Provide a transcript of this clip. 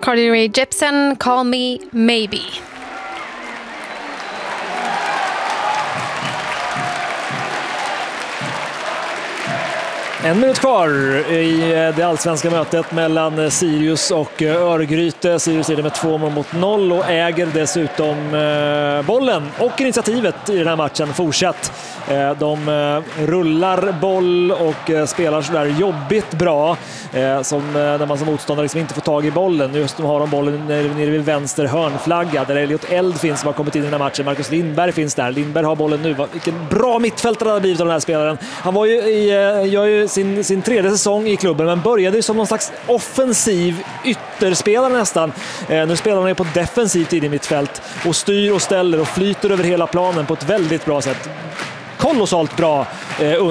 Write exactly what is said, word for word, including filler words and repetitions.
Carly Rae Jepsen, Call Me Maybe. En minut kvar i det allsvenska mötet mellan Sirius och Örgryte. Sirius leder med två mål mot noll och äger dessutom bollen och initiativet i den här matchen fortsatt. De rullar boll och spelar så där jobbigt bra som när man som motståndare liksom inte får tag i bollen. Just nu har de bollen nere vid vänster hörnflagga där Elliot Eld finns som har kommit in i den här matchen. Marcus Lindberg finns där. Lindberg har bollen nu. Vilken bra mittfältare det har blivit av den här spelaren. Han var ju i, gör ju sin, sin tredje säsong i klubben men började ju som någon slags offensiv ytterspelare nästan. Nu spelar han ju på defensivt i mittfält och styr och ställer och flyter över hela planen på ett väldigt bra sätt. Kolossalt bra